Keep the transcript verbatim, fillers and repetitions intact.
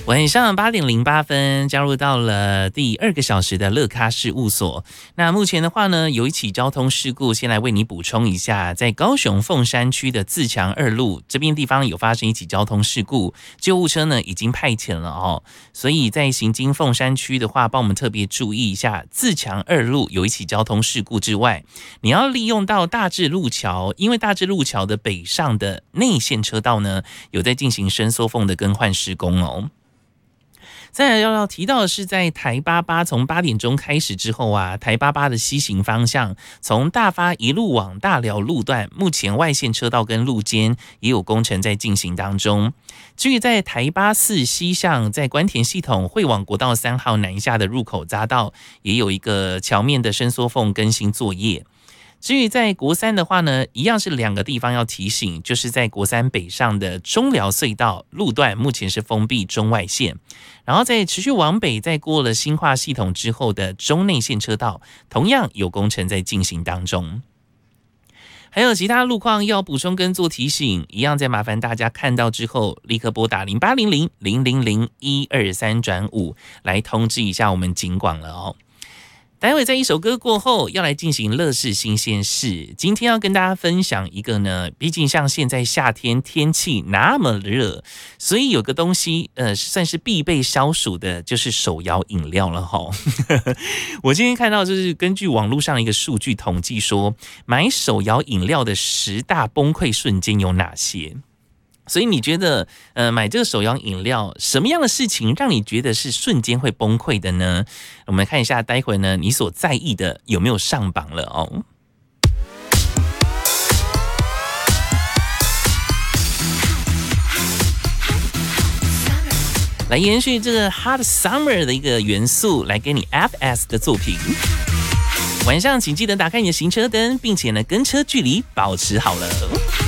晚上八点零八分，加入到了第二个小时的乐咖事务所。那目前的话呢，有一起交通事故，先来为你补充一下，在高雄凤山区的自强二路这边地方有发生一起交通事故，救护车呢已经派遣了哦。所以在行经凤山区的话，帮我们特别注意一下，自强二路有一起交通事故之外，你要利用到大智路桥，因为大智路桥的北上的内线车道呢，有在进行伸缩缝的更换施工哦。再来要要提到的是，在台八八从八点钟开始之后啊，台八八的西行方向，从大发一路往大寮路段，目前外线车道跟路肩也有工程在进行当中。至于在台八四西向，在关田系统会往国道三号南下的入口匝道，也有一个桥面的伸缩缝更新作业。至于在国三的话呢，一样是两个地方要提醒，就是在国三北上的中寮隧道路段，目前是封闭中外线，然后在持续往北，在过了新化系统之后的中内线车道，同样有工程在进行当中。还有其他路况要补充跟做提醒，一样再麻烦大家看到之后，立刻拨打零八零零零零零一二三转五来通知一下我们警广了哦。待会在一首歌过后，要来进行乐事新鲜事。今天要跟大家分享一个呢，毕竟像现在夏天天气那么热，所以有个东西，呃，算是必备消暑的，就是手摇饮料了哈。我今天看到，就是根据网络上一个数据统计说，买手摇饮料的十大崩溃瞬间有哪些？所以你觉得，呃，买这个手摇饮料，什么样的事情让你觉得是瞬间会崩溃的呢？我们看一下，待会呢，你所在意的有没有上榜了哦？来延续这个 Hot Summer 的一个元素，来给你 F S 的作品。晚上请记得打开你的行车灯，并且呢，跟车距离保持好了。